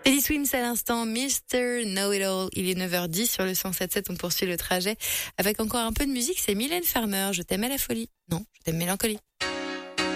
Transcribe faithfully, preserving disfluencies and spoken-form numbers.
Teddy Swims à l'instant, Mister Know-It-All. Il est neuf heures dix sur le cent sept sept. On poursuit le trajet avec encore un peu de musique. C'est Mylène Farmer. Je t'aime à la folie. Non, je t'aime mélancolie.